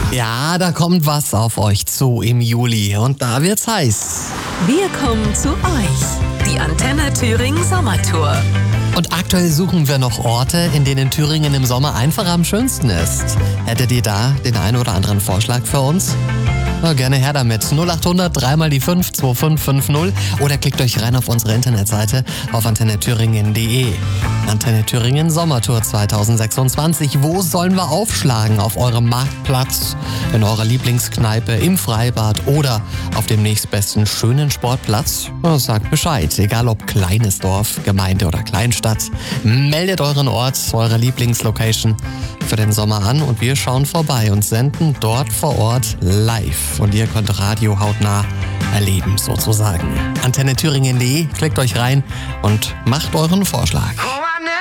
Ja, da kommt was auf euch zu im Juli und da wird's heiß. Wir kommen zu euch. Die Antenne Thüringen Sommertour. Und aktuell suchen wir noch Orte, in denen Thüringen im Sommer einfach am schönsten ist. Hättet ihr da den einen oder anderen Vorschlag für uns? Na, gerne her damit. 0800 3 mal die 5 2550 oder klickt euch rein auf unsere Internetseite auf antennethüringen.de. Antenne Thüringen Sommertour 2026. Wo sollen wir aufschlagen? Auf eurem Marktplatz, in eurer Lieblingskneipe, im Freibad oder auf dem nächstbesten schönen Sportplatz? Sagt Bescheid, egal ob kleines Dorf, Gemeinde oder Kleinstadt. Meldet euren Ort, eure Lieblingslocation für den Sommer an und wir schauen vorbei und senden dort vor Ort live. Und ihr könnt Radio hautnah erleben sozusagen. Antenne Thüringen.de, klickt euch rein und macht euren Vorschlag.